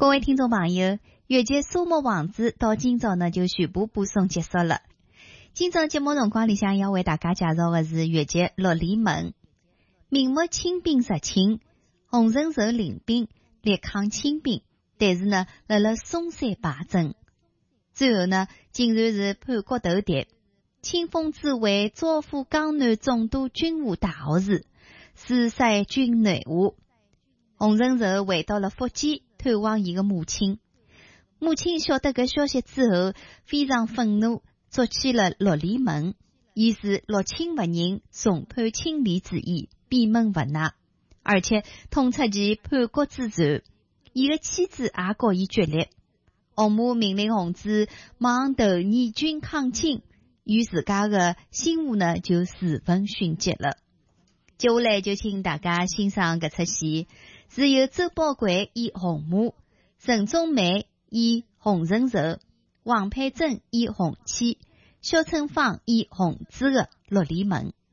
各位听众朋友，越剧《苏幕王子》到今朝呢就全部播送结束了。今朝节目辰光里向要为大家介绍的是越剧《六里门》。明末清兵入侵，洪承畴领兵力抗清兵，但是呢辣辣嵩山败阵，最后呢竟然是叛国投敌。清风之为招抚江南总督军务大学士，是率军南下。洪承畴回到了福建，探望伊个母亲。母亲晓得搿消息之后，非常愤怒，捉起了六里门，意是六亲不认，重判清理之意，闭门不纳，而且捅出其叛国之仇。伊个妻子也告伊决裂。洪母命令洪子忙投入军抗清，与自家的新妇呢就自焚殉节了。接下来就请大家欣赏搿出戏，是由周宝贵演洪母，陈仲美演洪承畴，王佩珍演洪妻，肖春芳演洪子的《六里门》。